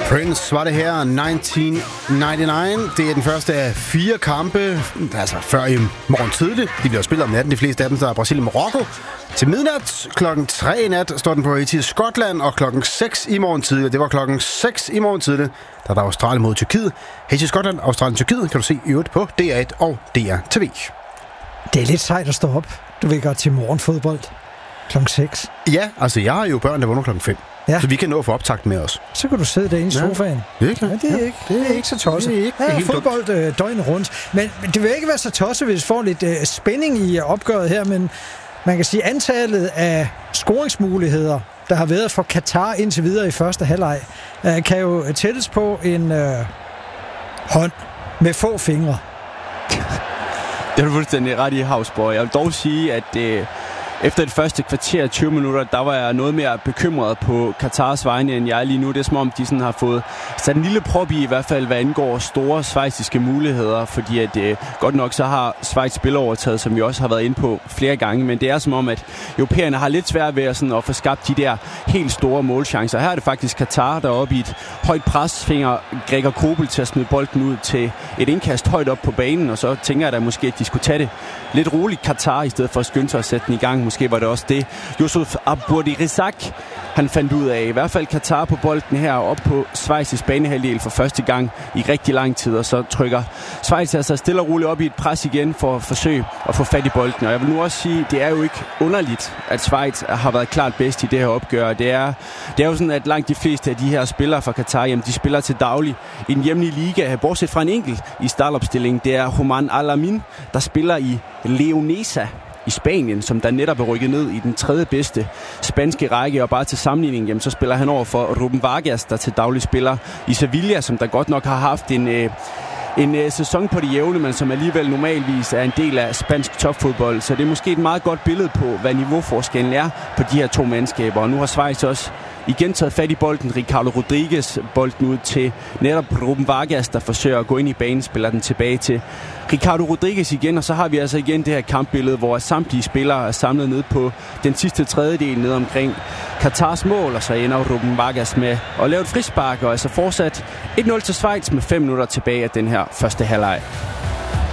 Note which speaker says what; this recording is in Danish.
Speaker 1: Prince var det her, 1999. Det er den første af 4 kampe, altså før i morgen tidligt. De bliver spillet om natten, de fleste af dem, der er Brasilien-Marokko. Til midnat, klokken 3 i nat, står den på i Skotland, og klokken 6 i morgen tidligt. Det var klokken 6 i morgen tidligt, der er Australien mod Tyrkiet. Haiti Skotland, Australien Tyrkiet, kan du se i øvrigt på DR1 og DR-TV.
Speaker 2: Det er lidt sejt at stå op. Du vil godt til morgenfodbold klokken 6.
Speaker 1: Ja, altså jeg har jo børn, der vågner klokken 5. Ja. Så vi kan nå at få optakt med os.
Speaker 2: Så kan du sidde derinde i sofaen.
Speaker 1: Ja,
Speaker 2: det er ikke så tosset.
Speaker 1: Det er ikke helt
Speaker 2: fodbold døgnet rundt. Men det vil ikke være så tosset, hvis vi får lidt spænding i opgøret her. Men man kan sige, antallet af scoringsmuligheder, der har været for Katar indtil videre i første halvleg, kan jo tættes på en hånd med få fingre.
Speaker 3: Det er du fuldstændig ret i, Havsborg. Jeg vil dog sige, at efter det første kvarter 20 minutter, der var jeg noget mere bekymret på Katars vegne, end jeg er lige nu. Det er som om, de sådan har fået sat en lille prop i hvert fald, hvad angår store schweiziske muligheder, fordi at godt nok så har Schweiz spillerovertaget, som vi også har været inde på flere gange, men det er som om, at europæerne har lidt svært ved at få skabt de der helt store målchancer. Her er det faktisk Katar, der er oppe i et højt pres, finger Gregor Kobel til at smide bolden ud til et indkast højt op på banen, og så tænker jeg da måske, at de skulle tage det lidt roligt Katar, i stedet for at skynde sig at sætte den i gang. Måske var det også det, Yusuf Abboudi-Rizak, han fandt ud af. I hvert fald Katar på bolden her op på Schweiz' banehalvdel for første gang i rigtig lang tid, og så trykker Schweiz altså stille og roligt op i et pres igen for at forsøge at få fat i bolden. Og jeg vil nu også sige, det er jo ikke underligt, at Schweiz har været klart bedst i det her opgør. Det er jo sådan, at langt de fleste af de her spillere fra Katar, jamen, de spiller til daglig i en hjemlig liga, bortset fra en enkelt i startopstillingen. Det er Roman Alamin, der spiller i Leonesa i Spanien, som der netop er rykket ned i den 3. bedste spanske række, og bare til sammenligning, jamen, så spiller han over for Ruben Vargas, der til daglig spiller i Sevilla, som der godt nok har haft en sæson på det jævne, men som alligevel normalvis er en del af spansk topfodbold. Så det er måske et meget godt billede på, hvad niveauforskellen er på de her to mandskaber. Og nu har Schweiz også igen taget fat i bolden. Ricardo Rodriguez bolden ud til netop Ruben Vargas, der forsøger at gå ind i banen, spiller den tilbage til Ricardo Rodriguez igen, og så har vi altså igen det her kampbillede, hvor samtlige spillere er samlet ned på den sidste tredjedel ned omkring Katars mål, og så ender Ruben Vargas med at lave et frispark, og altså fortsat 1-0 til Schweiz med 5 minutter tilbage af den her første halvleg.